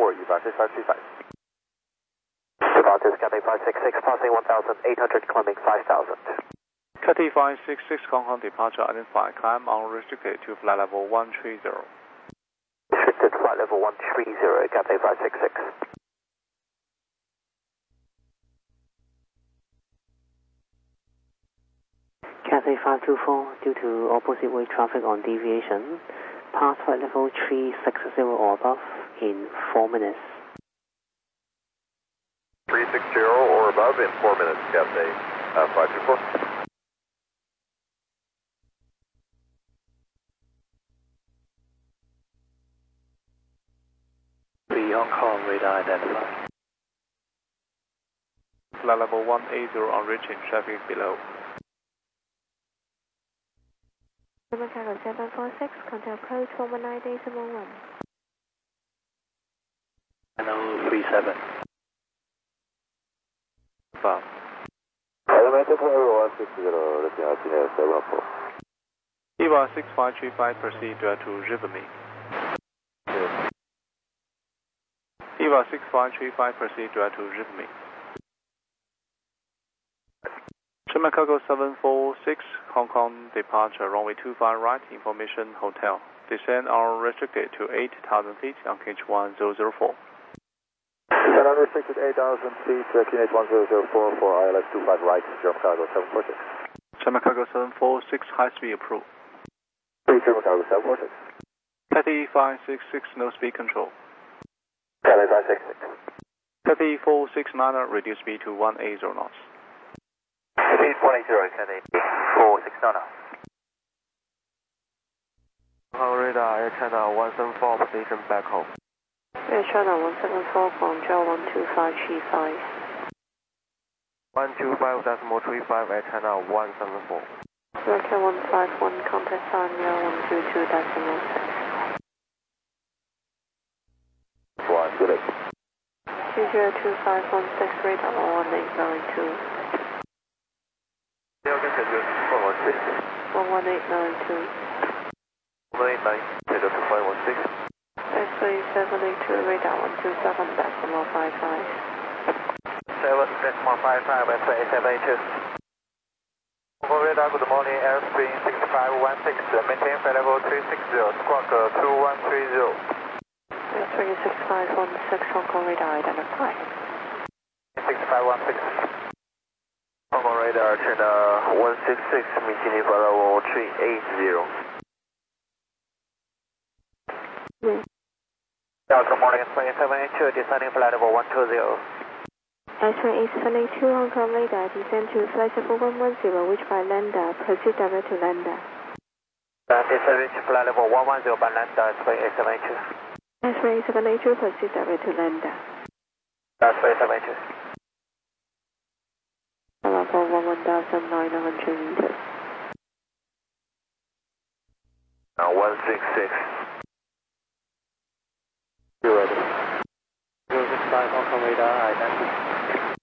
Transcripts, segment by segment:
EVA 6535. Departures Cathay 566, passing 1,800, climbing 5,000. Cathay 566 Hong Kong departure identified, climb unrestricted to flight level 130. Restricted flight level 130, Cathay 566. Cathay 524, due to opposite way traffic on deviation, pass flight level 360 or above in 4 minutes. 360 or above in 4 minutes, Cathay 524. Hong Kong radar identified. Flight level 180 on reaching traffic below. Chicago 746, contact approach 419.1. Hello 37. Above. Elevator for everyone 60, looking at the 74. EVA 6535, proceed direct to Rivoli. EVA 6535, proceed direct to Rivoli. Chicago 746, Hong Kong departure, runway 25 right, information hotel. Descend unrestricted to 8,000 feet on QNH 1004. Descend unrestricted 8,000 feet, QNH 1004 for ILS 25 right, Chicago 746. Chicago 746, high speed approved. Chicago 746. Cathay 566, no speed control. Cathay 566. Cathay 469, reduce speed to 180 knots. Speed 180, Cathay 469. Hong Kong radar, Air China 174, position back home. Air China 174, Guangzhou 12535. 125.35, Air China 174. Rocket 151, contact Sanya 122.6. 1, good. 202516, radar 11892. 11892. 189, schedule to flight 16. X-ray 782, radar 127.55. 7.55, X-ray 782. Hong Kong radar, good morning, airspeed 6516, maintain flight level 360, squawk 2130. X-ray 6516, Hong Kong radar identified. 6516. Hong Kong radar, China 166, maintaining flight level 380. Good morning, X-ray 782, descending flight level 120. X-ray 782, Hong Kong radar, descend to flight level 110, which by Lambda, proceed direct to Lambda. Descend to flight level 110 by Lambda, X-ray 782. X-ray 782, proceed direct to Lambda. X-ray 782. Level 1,900 meters. 166. You ready? 065 Hong Kong radar identified.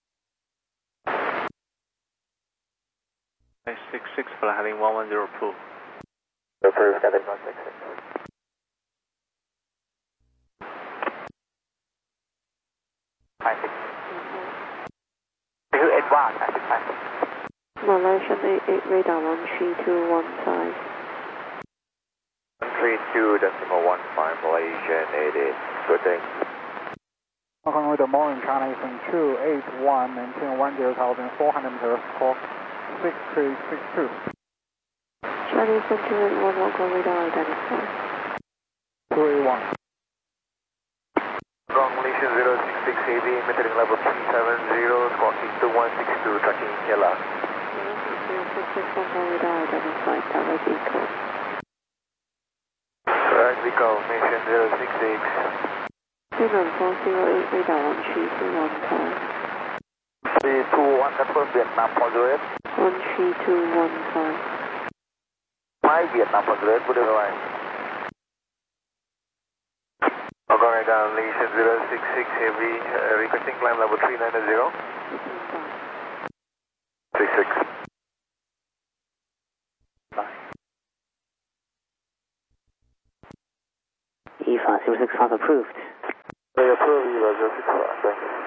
566, flight heading 1102. Approved, Cathay 566. Advance, Malaysian 88, radar 13215. 132.15, Malaysian 88. Good day. Hong Kong radar morning, China Eastern 281, maintain 10,400 meters, squawk 6362. Chinese 281, Hong Kong radar identified. 281. Malaysian 066 AV, maintaining level 370, squawking 2162, tracking Yella. 066, Hong Kong radar identified, direct echo. Correct, Vico, Malaysian 066. Signal 408, radar 13215. 321, confirm Vietnam positive. 13215. My Vietnam positive, good advice. Hong Kong radar, Malaysian 066 heavy, requesting climb level 390. 36. EVA 065 approved. approve, just correct. Thank you.